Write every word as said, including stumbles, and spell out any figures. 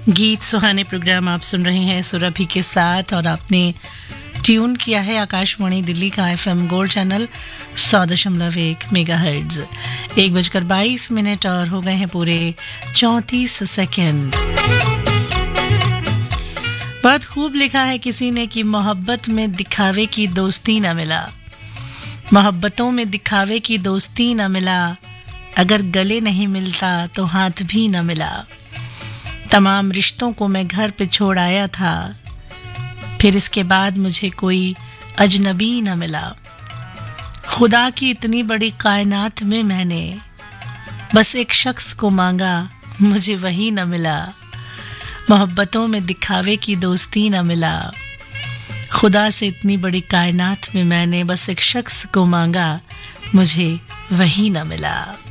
गीत सुहाने प्रोग्राम आप सुन रहे हैं सुरभि के साथ और आपने ट्यून किया है आकाशवाणी दिल्ली का एफएम गोल्ड चैनल सौ दशमलव एक मेगाहर्ट्ज। एक बजकर बाईस मिनट और हो गए हैं पूरे चौंतीस सेकंड। बहुत खूब लिखा है किसी ने कि मोहब्बत में दिखावे की दोस्ती न मिला, मोहब्बतों में दिखावे की दोस्ती न मिला, अगर गले नहीं मिलता तो हाथ भी न मिला। तमाम रिश्तों को मैं घर पे छोड़ आया था, फिर इसके बाद मुझे कोई अजनबी न मिला। खुदा की इतनी बड़ी कायनात में मैंने बस एक शख्स को मांगा, मुझे वही न मिला। मोहब्बतों में दिखावे की दोस्ती न मिला, खुदा से इतनी बड़ी कायनात में मैंने बस एक शख्स को मांगा, मुझे वही न मिला।